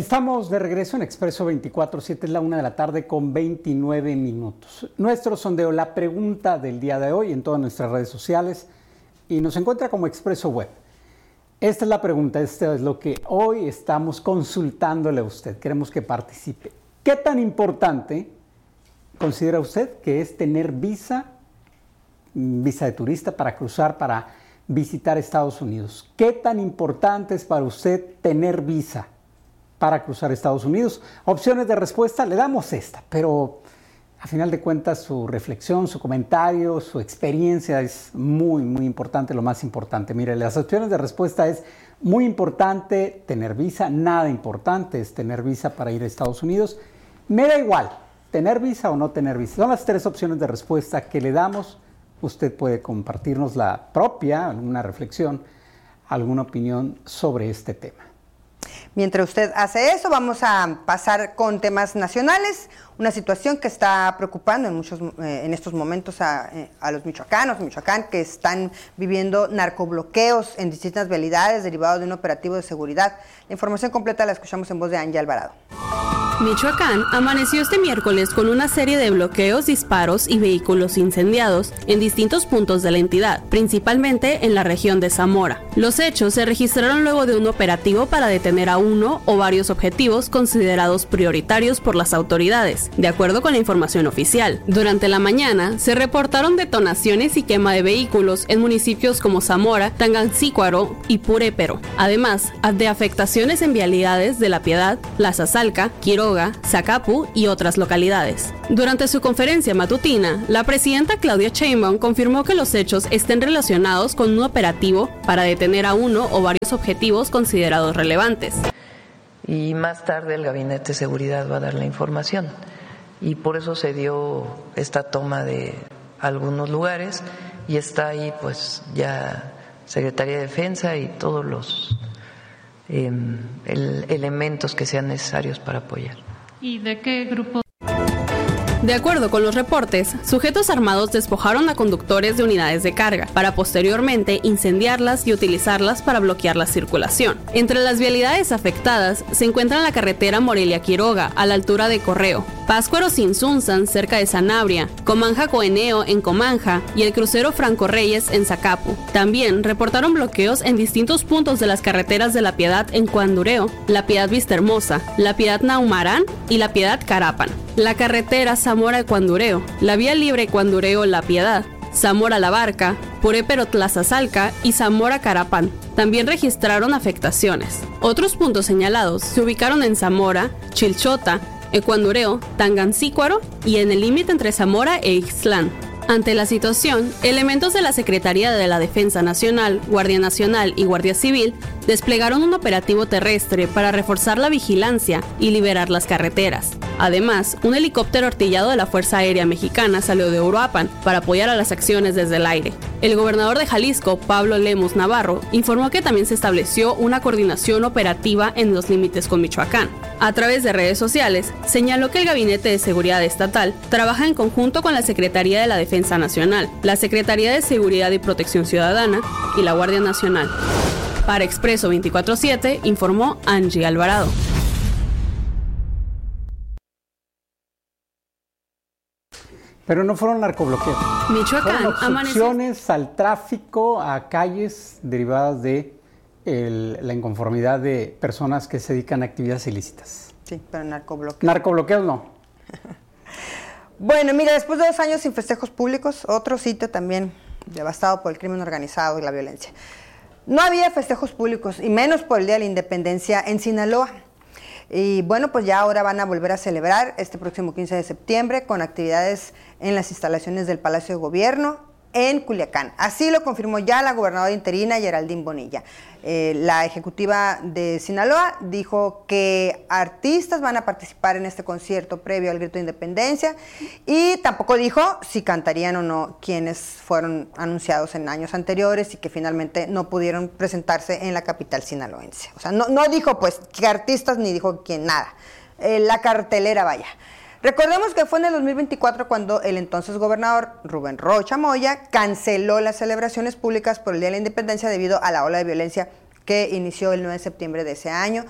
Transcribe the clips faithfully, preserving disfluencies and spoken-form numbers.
Estamos de regreso en Expreso veinticuatro siete, es la una de la tarde con veintinueve minutos. Nuestro sondeo, la pregunta del día de hoy en todas nuestras redes sociales y nos encuentra como Expreso Web. Esta es la pregunta, esto es lo que hoy estamos consultándole a usted, queremos que participe. ¿Qué tan importante considera usted que es tener visa, visa de turista para cruzar, para visitar Estados Unidos? ¿Qué tan importante es para usted tener visa para cruzar Estados Unidos? Opciones de respuesta, le damos esta, pero a final de cuentas su reflexión, su comentario, su experiencia es muy, muy importante, lo más importante. Mire, las opciones de respuesta es muy importante tener visa, nada importante es tener visa para ir a Estados Unidos. Me da igual, tener visa o no tener visa. Son las tres opciones de respuesta que le damos. Usted puede compartirnos la propia, alguna reflexión, alguna opinión sobre este tema. Mientras usted hace eso, vamos a pasar con temas nacionales, una situación que está preocupando en muchos eh, en estos momentos a, a los michoacanos, Michoacán, que están viviendo narcobloqueos en distintas vialidades derivados de un operativo de seguridad. La información completa la escuchamos en voz de Angie Alvarado. Michoacán amaneció este miércoles con una serie de bloqueos, disparos y vehículos incendiados en distintos puntos de la entidad, principalmente en la región de Zamora. Los hechos se registraron luego de un operativo para detener a uno o varios objetivos considerados prioritarios por las autoridades, de acuerdo con la información oficial. Durante la mañana se reportaron detonaciones y quema de vehículos en municipios como Zamora, Tangancícuaro y Purépero, además de afectaciones en vialidades de La Piedad, La Sazalca, Quiroga, Zacapu y otras localidades. Durante su conferencia matutina, la presidenta Claudia Sheinbaum confirmó que los hechos estén relacionados con un operativo para detener a uno o varios objetivos considerados relevantes. Y más tarde el Gabinete de Seguridad va a dar la información. Y por eso se dio esta toma de algunos lugares y está ahí pues ya Secretaría de Defensa y todos los Eh, el, elementos que sean necesarios para apoyar. ¿Y de qué grupo? De acuerdo con los reportes, sujetos armados despojaron a conductores de unidades de carga para posteriormente incendiarlas y utilizarlas para bloquear la circulación. Entre las vialidades afectadas se encuentran la carretera Morelia-Quiroga a la altura de Correo, Páscuaro-Sinsunzan cerca de Sanabria, Comanja-Coeneo en Comanja y el crucero Franco Reyes en Zacapu. También reportaron bloqueos en distintos puntos de las carreteras de La Piedad en Cuandureo, La Piedad Vistahermosa, La Piedad Naumarán y La Piedad Carapan. La carretera Zamora-Cuandureo, la vía libre Cuandureo-La Piedad, Zamora-La Barca, Purépero-Tlazazalca y Zamora-Carapán. También registraron afectaciones. Otros puntos señalados se ubicaron en Zamora, Chilchota, Ecuandureo, Tangancícuaro y en el límite entre Zamora e Ixtlán. Ante la situación, elementos de la Secretaría de la Defensa Nacional, Guardia Nacional y Guardia Civil desplegaron un operativo terrestre para reforzar la vigilancia y liberar las carreteras. Además, un helicóptero artillado de la Fuerza Aérea Mexicana salió de Uruapan para apoyar a las acciones desde el aire. El gobernador de Jalisco, Pablo Lemus Navarro, informó que también se estableció una coordinación operativa en los límites con Michoacán. A través de redes sociales, señaló que el Gabinete de Seguridad Estatal trabaja en conjunto con la Secretaría de la Defensa Nacional, la Secretaría de Seguridad y Protección Ciudadana y la Guardia Nacional. Para Expreso veinticuatro siete, informó Angie Alvarado. Pero no fueron narcobloqueos. Michoacán fueron obstrucciones amaneció... al tráfico, a calles derivadas de el, la inconformidad de personas que se dedican a actividades ilícitas. Sí, pero narcobloqueos. Narcobloqueos no. Bueno, mira, después de dos años sin festejos públicos, otro sitio también devastado por el crimen organizado y la violencia. No había festejos públicos, y menos por el Día de la Independencia en Sinaloa. Y bueno, pues ya ahora van a volver a celebrar este próximo quince de septiembre con actividades en las instalaciones del Palacio de Gobierno en Culiacán. Así lo confirmó ya la gobernadora interina Geraldine Bonilla. Eh, la ejecutiva de Sinaloa dijo que artistas van a participar en este concierto previo al grito de independencia y tampoco dijo si cantarían o no quienes fueron anunciados en años anteriores y que finalmente no pudieron presentarse en la capital sinaloense. O sea, no, no dijo pues qué artistas ni dijo quién, nada. Eh, la cartelera, vaya. Recordemos que fue en el dos mil veinticuatro cuando el entonces gobernador Rubén Rocha Moya canceló las celebraciones públicas por el Día de la Independencia debido a la ola de violencia que inició el nueve de septiembre de ese año.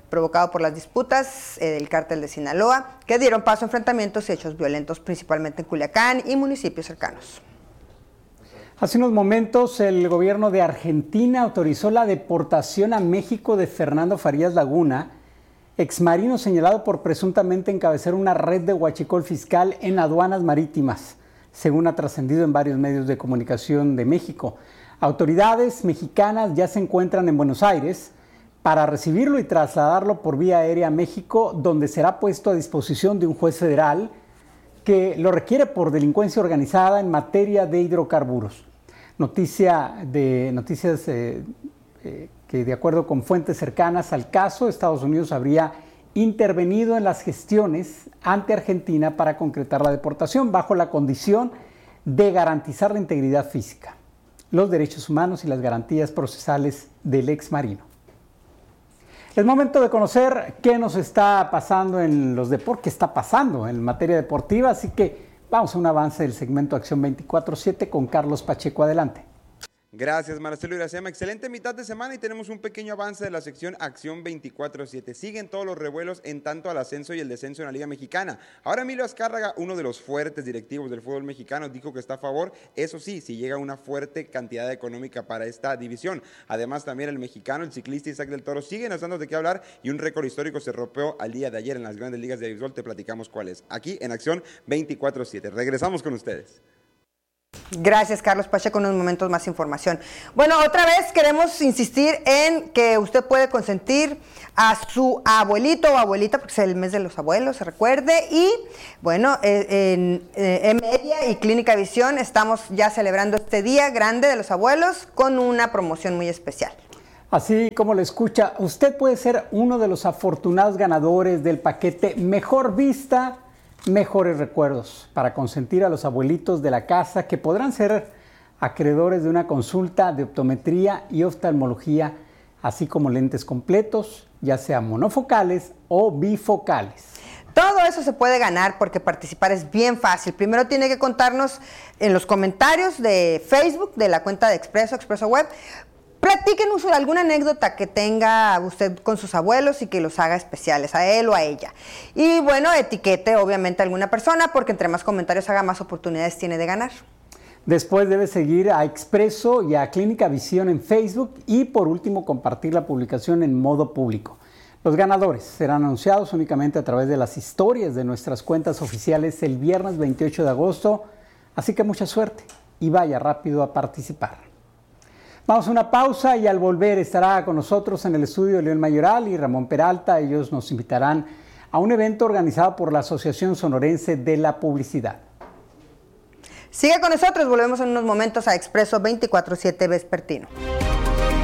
provocado por las disputas eh, del cártel de Sinaloa, que dieron paso a enfrentamientos y hechos violentos, principalmente en Culiacán y municipios cercanos. Hace unos momentos el gobierno de Argentina autorizó la deportación a México de Fernando Farías Laguna, exmarino señalado por presuntamente encabezar una red de huachicol fiscal en aduanas marítimas, según ha trascendido en varios medios de comunicación de México. Autoridades mexicanas ya se encuentran en Buenos Aires para recibirlo y trasladarlo por vía aérea a México, donde será puesto a disposición de un juez federal que lo requiere por delincuencia organizada en materia de hidrocarburos. Noticia de, noticias eh, eh, que, de acuerdo con fuentes cercanas al caso, Estados Unidos habría intervenido en las gestiones ante Argentina para concretar la deportación bajo la condición de garantizar la integridad física, los derechos humanos y las garantías procesales del exmarino. Es momento de conocer qué nos está pasando en los deportes, qué está pasando en materia deportiva, así que vamos a un avance del segmento Acción veinticuatro siete con Carlos Pacheco. Adelante. Gracias, Marcelo Iracema. Excelente mitad de semana y tenemos un pequeño avance de la sección Acción veinticuatro siete. Siguen todos los revuelos en tanto al ascenso y el descenso en la Liga Mexicana. Ahora Emilio Azcárraga, uno de los fuertes directivos del fútbol mexicano, dijo que está a favor, eso sí, si llega una fuerte cantidad económica para esta división. Además, también el mexicano, el ciclista Isaac del Toro, siguen dando de qué hablar y un récord histórico se rompió al día de ayer en las grandes ligas de béisbol. Te platicamos cuál es. Aquí en Acción veinticuatro siete. Regresamos con ustedes. Gracias, Carlos Pacheco, con unos momentos más información. Bueno, otra vez queremos insistir en que usted puede consentir a su abuelito o abuelita, porque es el mes de los abuelos, se recuerde, y bueno, en E-Media y Clínica Visión estamos ya celebrando este día grande de los abuelos con una promoción muy especial. Así como lo escucha, usted puede ser uno de los afortunados ganadores del paquete Mejor Vista, Mejores Recuerdos, para consentir a los abuelitos de la casa que podrán ser acreedores de una consulta de optometría y oftalmología, así como lentes completos, ya sea monofocales o bifocales. Todo eso se puede ganar porque participar es bien fácil. Primero tiene que contarnos en los comentarios de Facebook, de la cuenta de Expreso, Expreso Web. Platíquenos alguna anécdota que tenga usted con sus abuelos y que los haga especiales a él o a ella. Y bueno, etiquete obviamente a alguna persona porque entre más comentarios haga, más oportunidades tiene de ganar. Después debe seguir a Expreso y a Clínica Visión en Facebook y por último compartir la publicación en modo público. Los ganadores serán anunciados únicamente a través de las historias de nuestras cuentas oficiales el viernes veintiocho de agosto, así que mucha suerte y vaya rápido a participar. Vamos a una pausa y al volver estará con nosotros en el estudio León Mayoral y Ramón Peralta. Ellos nos invitarán a un evento organizado por la Asociación Sonorense de la Publicidad. Sigue con nosotros, volvemos en unos momentos a Expreso veinticuatro siete Vespertino.